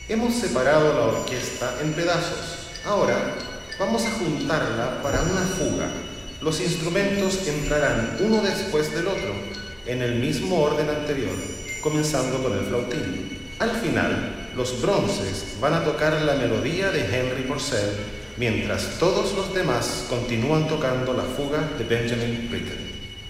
Hemos separado la orquesta en pedazos. Ahora vamos a juntarla para una fuga. Los instrumentos entrarán uno después del otro, en el mismo orden anterior, comenzando con el flautín. Al final, los bronces van a tocar la melodía de Henry Purcell, mientras todos los demás continúan tocando la fuga de Benjamin Britten.